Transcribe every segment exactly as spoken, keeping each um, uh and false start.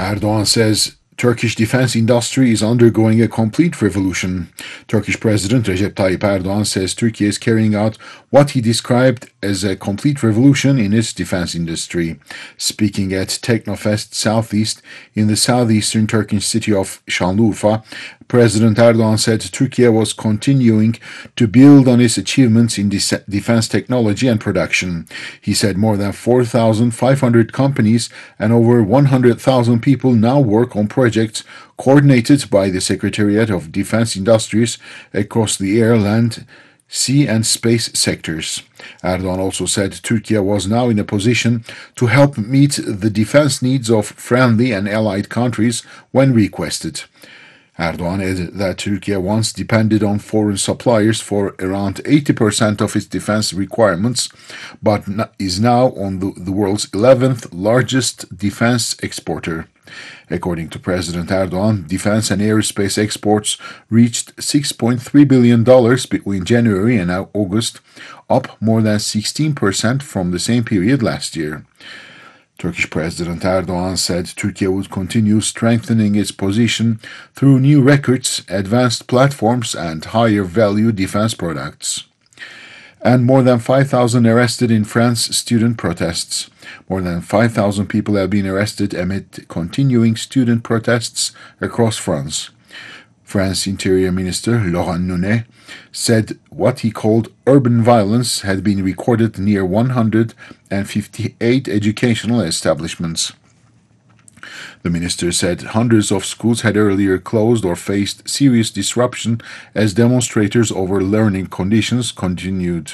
Erdogan says Turkish defense industry is undergoing a complete revolution. Turkish President Recep Tayyip Erdogan says Turkey is carrying out what he described as a complete revolution in its defense industry. Speaking at Teknofest Southeast in the southeastern Turkish city of Şanlıurfa, President Erdogan said Turkey was continuing to build on its achievements in defense technology and production. He said more than four thousand five hundred companies and over one hundred thousand people now work on projects coordinated by the Secretariat of Defense Industries across the air, land, sea and space sectors. Erdogan also said Turkey was now in a position to help meet the defense needs of friendly and allied countries when requested. Erdogan added that Turkey once depended on foreign suppliers for around eighty percent of its defense requirements, but is now on the, the world's eleventh largest defense exporter. According to President Erdogan, defense and aerospace exports reached six point three billion dollars between January and August, up more than sixteen percent from the same period last year. Turkish President Erdogan said Turkey would continue strengthening its position through new records, advanced platforms, and higher-value defense products. And more than five thousand arrested in France student protests. More than five thousand people have been arrested amid continuing student protests across France. France Interior Minister Laurent Nunez said what he called urban violence had been recorded near one hundred fifty-eight educational establishments. The minister said hundreds of schools had earlier closed or faced serious disruption as demonstrators over learning conditions continued.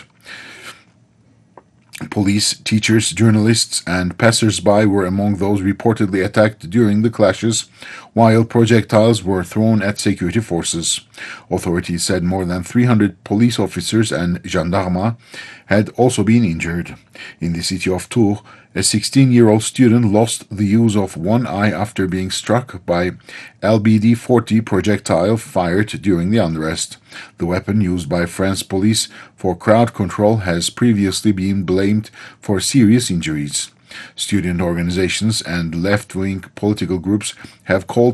Police, teachers, journalists, and passers-by were among those reportedly attacked during the clashes, while projectiles were thrown at security forces. Authorities said more than three hundred police officers and gendarmes had also been injured. In the city of Tours, a sixteen-year-old student lost the use of one eye after being struck by L B D forty projectile fired during the unrest. The weapon used by France police for crowd control has previously been blamed for serious injuries. Student organizations and left-wing political groups have called